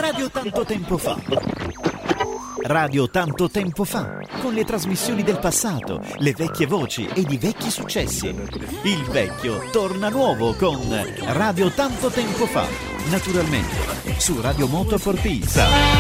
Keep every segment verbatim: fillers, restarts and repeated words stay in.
Radio Tanto Tempo Fa. Radio Tanto Tempo Fa, con le trasmissioni del passato, le vecchie voci ed i vecchi successi. Il vecchio torna nuovo con Radio Tanto Tempo Fa, naturalmente su Radio Moto for Peace.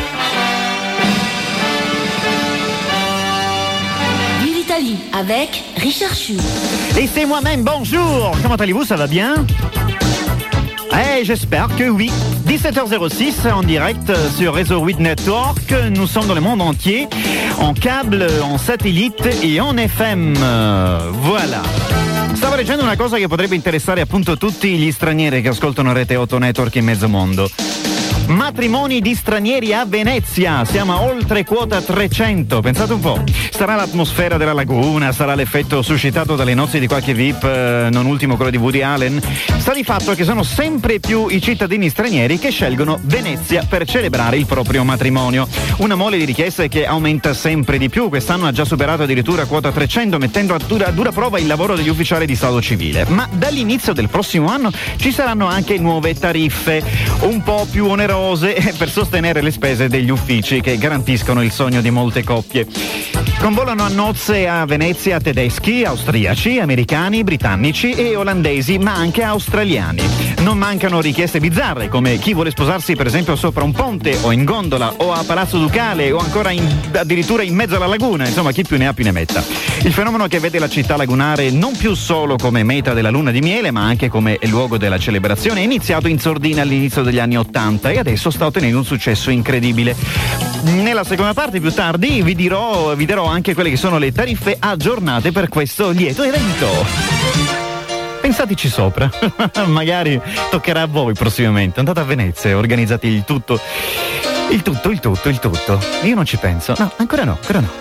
Vive Italie avec Richard Chou. Et c'est moi-même, bonjour. Comment allez-vous, ça va bien? Eh, j'espère que oui. dix-sept heures zéro six en direct sur Réseau huit Network. Nous sommes dans le monde entier, en câble, en satellite et en F M. Voilà. Stavo leggendo una cosa che potrebbe interessare appunto tutti gli stranieri che ascoltano Rete otto Network in mezzo mondo. Matrimoni di stranieri a Venezia, siamo a oltre quota trecento, pensate un po'. Sarà l'atmosfera della laguna, sarà l'effetto suscitato dalle nozze di qualche V I P, eh, non ultimo quello di Woody Allen. Sta di fatto che sono sempre più i cittadini stranieri che scelgono Venezia per celebrare il proprio matrimonio. Una mole di richieste che aumenta sempre di più, quest'anno ha già superato addirittura quota trecento, mettendo a dura, a dura prova il lavoro degli ufficiali di stato civile. Ma dall'inizio del prossimo anno ci saranno anche nuove tariffe, un po' più onerose per sostenere le spese degli uffici che garantiscono il sogno di molte coppie. Convolano a nozze a Venezia tedeschi, austriaci, americani, britannici e olandesi, ma anche australiani. Non mancano richieste bizzarre, come chi vuole sposarsi per esempio sopra un ponte o in gondola o a Palazzo Ducale o ancora in, addirittura in mezzo alla laguna, insomma chi più ne ha più ne metta. Il fenomeno che vede la città lagunare non più solo come meta della luna di miele, ma anche come luogo della celebrazione, è iniziato in sordina all'inizio degli anni ottanta e adesso sta ottenendo un successo incredibile. Nella seconda parte, più tardi, vi dirò, vi dirò anche quelle che sono le tariffe aggiornate per questo lieto evento. Pensateci sopra, magari toccherà a voi prossimamente. Andate a Venezia e organizzate il tutto, il tutto, il tutto, il tutto. Io non ci penso, no, ancora no, ancora no.